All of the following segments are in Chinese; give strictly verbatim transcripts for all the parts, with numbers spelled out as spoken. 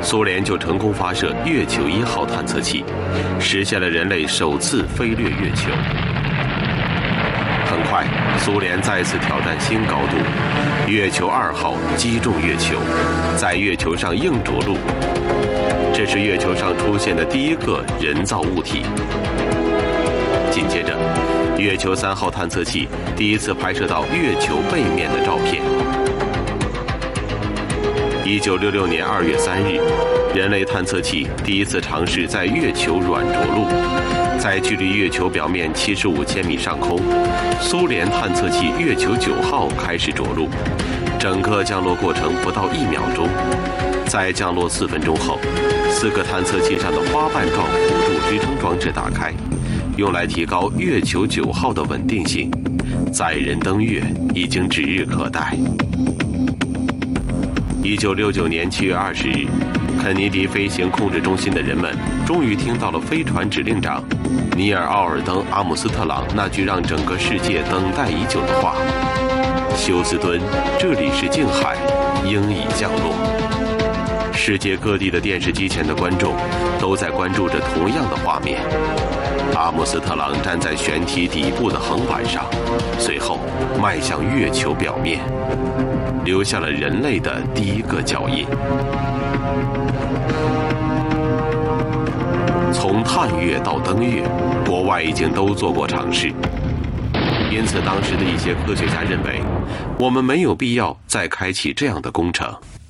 苏联就成功发射月球一号探测器，实现了人类首次飞掠月球。很快，苏联再次挑战新高度，月球二号击中月球，在月球上硬着陆。这是月球上出现的第一个人造物体。紧接着，月球三号探测器第一次拍摄到月球背面的照片。一九六六年二月三日，人类探测器第一次尝试在月球软着陆，在距离月球表面七十五千米上空，苏联探测器月球九号开始着陆，整个降落过程不到一秒钟。在降落四分钟后，四个探测器上的花瓣状辅助支撑装置打开，用来提高月球九号的稳定性。载人登月已经指日可待。一九六九年七月二十日，肯尼迪飞行控制中心的人们终于听到了飞船指令长尼尔·奥尔登·阿姆斯特朗那句让整个世界等待已久的话：“休斯敦，这里是静海，鹰已降落。”世界各地的电视机前的观众都在关注着同样的画面。阿姆斯特朗站在舷体底部的横板上，随后迈向月球表面，留下了人类的第一个脚印。从探月到登月，国外已经都做过尝试，因此当时的一些科学家认为，我们没有必要再开启这样的工程。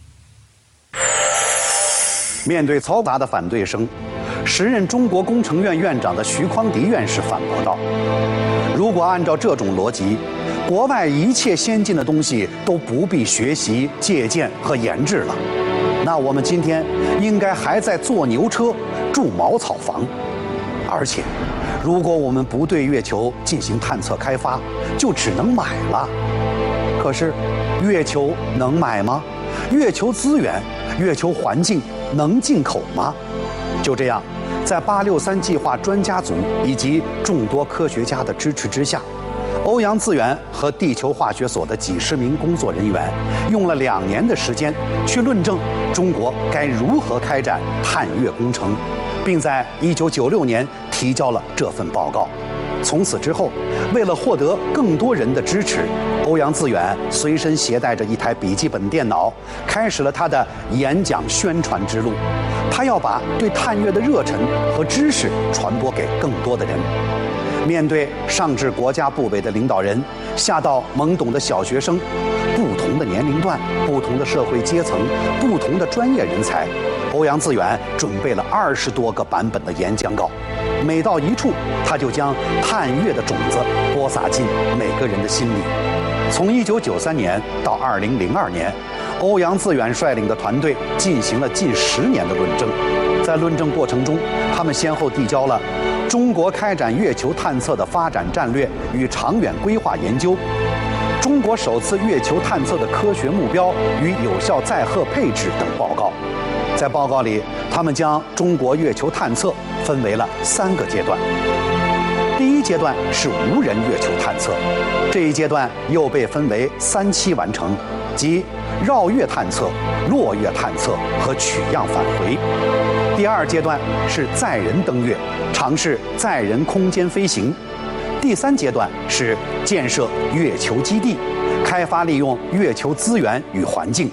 面对嘈杂的反对声，时任中国工程院院长的徐匡迪院士反驳道：“如果按照这种逻辑，国外一切先进的东西都不必学习、借鉴和研制了，那我们今天应该还在坐牛车、住茅草房。而且，如果我们不对月球进行探测开发，就只能买了。可是，月球能买吗？月球资源、月球环境能进口吗？”就这样，在八六三计划专家组以及众多科学家的支持之下，欧阳自远和地球化学所的几十名工作人员用了两年的时间去论证中国该如何开展探月工程，并在一九九六年提交了这份报告。从此之后，为了获得更多人的支持，欧阳自远随身携带着一台笔记本电脑，开始了他的演讲宣传之路。他要把对探月的热忱和知识传播给更多的人。面对上至国家部委的领导人，下到懵懂的小学生，不同的年龄段、不同的社会阶层、不同的专业人才，欧阳自远准备了二十多个版本的演讲稿。每到一处，他就将探月的种子播撒进每个人的心里。从一九九三年到二零零二年，欧阳自远率领的团队进行了近十年的论证。在论证过程中，他们先后递交了《中国开展月球探测的发展战略与长远规划研究》、《中国首次月球探测的科学目标与有效载荷配置》等报告。在报告里，他们将中国月球探测分为了三个阶段。第一阶段是无人月球探测，这一阶段又被分为三期完成，即绕月探测、落月探测和取样返回。第二阶段是载人登月，尝试载人空间飞行。第三阶段是建设月球基地，开发利用月球资源与环境。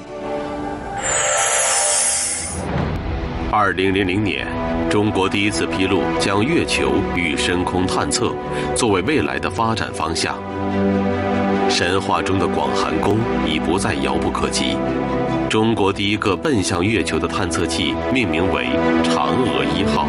二零零零年，中国第一次披露将月球与深空探测作为未来的发展方向。神话中的广寒宫已不再遥不可及。中国第一个奔向月球的探测器命名为嫦娥一号。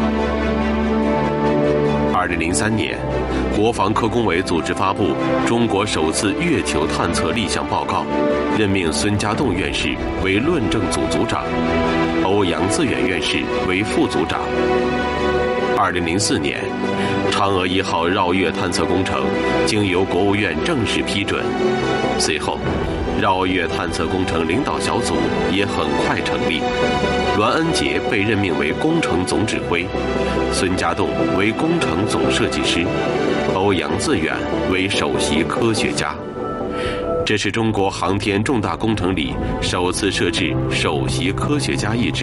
二零零三年，国防科工委组织发布中国首次月球探测立项报告，任命孙家栋院士为论证组组长，欧阳自远院士为副组长。二零零四年，嫦娥一号绕月探测工程经由国务院正式批准，随后绕月探测工程领导小组也很快成立，栾恩杰被任命为工程总指挥，孙家栋为工程总设计师，欧阳自远为首席科学家。这是中国航天重大工程里首次设置首席科学家一职。